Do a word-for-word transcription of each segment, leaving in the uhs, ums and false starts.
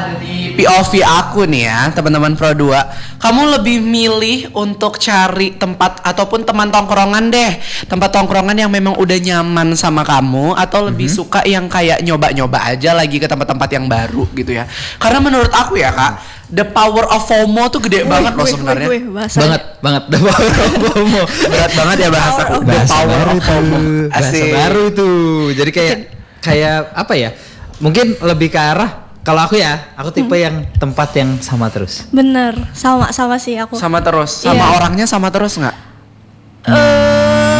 ada di P O V aku nih ya, teman-teman Pro dua. Kamu lebih milih untuk cari tempat ataupun teman tongkrongan deh, tempat tongkrongan yang memang udah nyaman sama kamu, atau lebih mm-hmm. suka yang kayak nyoba-nyoba aja lagi ke tempat-tempat yang baru gitu ya? Karena menurut aku ya kak, the power of FOMO tuh gede wih, banget loh sebenarnya. Banget, banget the power of FOMO. Berat banget ya bahasa aku. The Bahasa power baru of FOMO. Bahasa baru tuh. Jadi kayak kayak apa ya? Mungkin lebih ke arah, kalau aku ya, aku tipe hmm. yang tempat yang sama terus. Bener, sama sama sih aku. Sama terus, sama yeah. orangnya sama terus nggak? Uh...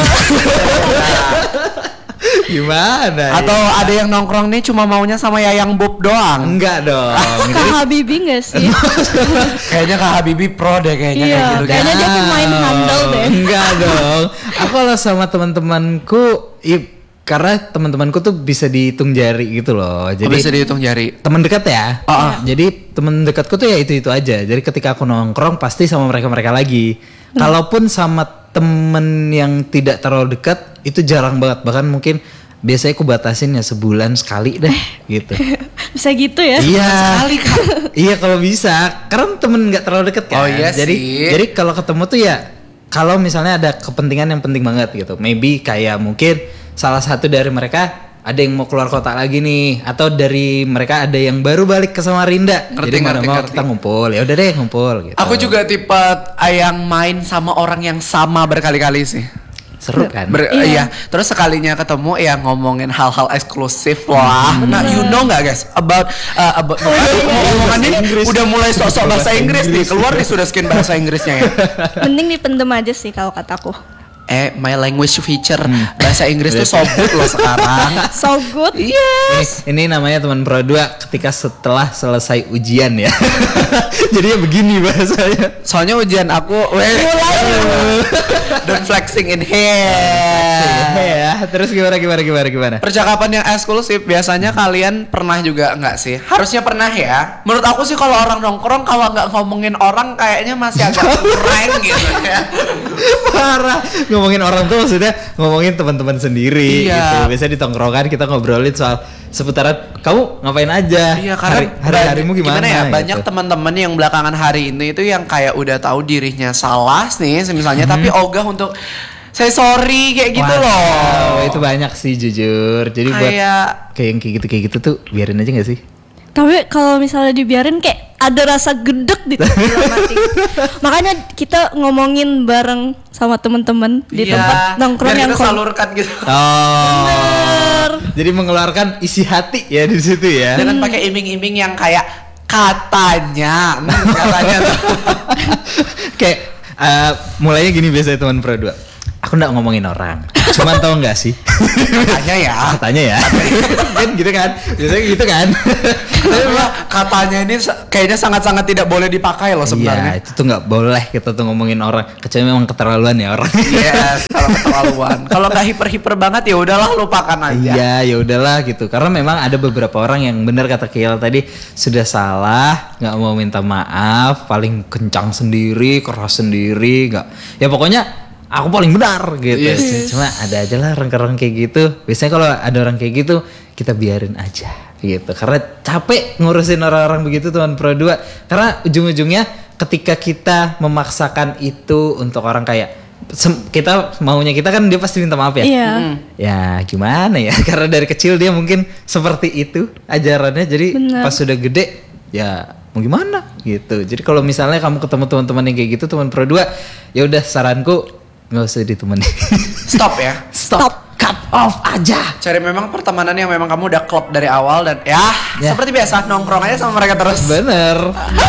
Gimana? Atau ya? Ada yang nongkrong nih cuma maunya sama Yayang Bob doang? Enggak dong. Kak Habibie nggak sih? Kayaknya Kak Habibie pro deh kayaknya. Iya, kayak gitu. Kayaknya dia pemain handal deh. Enggak dong. Aku kalau sama teman-temanku, i- karena teman-temanku tuh bisa dihitung jari gitu loh. Jadi oh, bisa dihitung jari. Teman dekat ya. Uh-uh. Jadi teman dekatku tuh ya itu-itu aja. Jadi ketika aku nongkrong pasti sama mereka-mereka lagi. Hmm. Kalaupun sama temen yang tidak terlalu dekat itu jarang banget. Bahkan mungkin biasanya aku batasin ya sebulan sekali deh gitu. Bisa gitu ya? Iya. Sekali kan? Iya kalau bisa. Karena temen nggak terlalu dekat kan. Oh iya jadi, sih. Jadi kalau ketemu tuh ya kalau misalnya ada kepentingan yang penting banget gitu. Maybe kayak mungkin salah satu dari mereka ada yang mau keluar kota lagi nih, atau dari mereka ada yang baru balik ke Samarinda. Ngerti, jadi mana ngerti, mau ngerti. kita ngumpul, ya udah deh ngumpul gitu. Aku juga tipe yang main sama orang yang sama berkali-kali sih. Seru kan? Ber- iya. iya. Terus sekalinya ketemu ya ngomongin hal-hal eksklusif lah. Hmm. Nah, you know nggak guys about uh, about ngomongannya udah mulai sok-sok bahasa Inggris nih. Keluar nih sudah skin bahasa Inggrisnya ya. Mending dipendem aja sih kalau kataku. Eh, my language feature hmm. bahasa Inggris tuh so good loh sekarang. So good. Yes. Ini, ini namanya teman Pro dua ketika setelah selesai ujian ya. Jadinya begini bahasanya. Soalnya ujian aku mulai dan flexing in here. Ya, terus gimana gimana gimana gimana? Percakapan yang eksklusif biasanya kalian pernah juga nggak sih? Harusnya pernah ya. Menurut aku sih kalau orang nongkrong kalau nggak ngomongin orang kayaknya masih agak kurang gitu ya. Parah. Ngomongin orang tuh maksudnya ngomongin teman-teman sendiri iya. gitu. Biasanya di tongkrongan kita ngobrolin soal seputaran kamu ngapain aja. Iya, karena hari, hari harimu gimana, gimana ya? gitu. Banyak teman-teman yang belakangan hari ini itu yang kayak udah tahu dirinya salah nih misalnya hmm. tapi ogah untuk saya sorry kayak gitu wow, loh. Itu banyak sih jujur. Jadi kayak... buat kayak yang kayak gitu kayak gitu tuh biarin aja nggak sih? Tapi kalau misalnya dibiarin kayak ada rasa gedek di dalam hati. Makanya kita ngomongin bareng sama teman-teman di iya, tempat nongkrong yang kita salurkan gitu. Oh. Bener. Jadi mengeluarkan isi hati ya di situ ya. Jangan pakai iming-iming yang kayak katanya, hmm, katanya. Kayak uh, mulainya gini biasanya teman Pro dua. Aku nggak ngomongin orang, cuman tau nggak sih? Katanya ya, katanya ya, kan gitu kan, biasanya gitu kan. Katanya ini kayaknya sangat-sangat tidak boleh dipakai loh sebenarnya. Iya, itu tuh nggak boleh kita tuh ngomongin orang, kecuali memang keterlaluan ya orang. Yes, kalau keterlaluan. Kalau nggak hiper-hiper banget ya udahlah lupakan aja. Iya, ya udahlah gitu. Karena memang ada beberapa orang yang benar kata Kiel tadi sudah salah, nggak mau minta maaf, paling kencang sendiri, keras sendiri, nggak. Ya pokoknya. Aku paling benar gitu. Yes. Cuma ada aja lah orang-orang kayak gitu. Biasanya kalau ada orang kayak gitu kita biarin aja gitu. Karena capek ngurusin orang-orang begitu teman Pro dua. Karena ujung-ujungnya ketika kita memaksakan itu untuk orang kayak kita maunya kita kan dia pasti minta maaf ya. Iya. Hmm. Ya gimana ya? Karena dari kecil dia mungkin seperti itu ajarannya. Jadi bener. Pas sudah gede ya mau gimana gitu. Jadi kalau misalnya kamu ketemu teman-teman yang kayak gitu teman Pro dua, ya udah saranku nggak usah ditemani. Stop ya. Stop. Stop. Cut off aja. Cari memang pertemanan yang memang kamu udah klop dari awal dan ya, ya. Seperti biasa nongkrong aja sama mereka terus. Bener.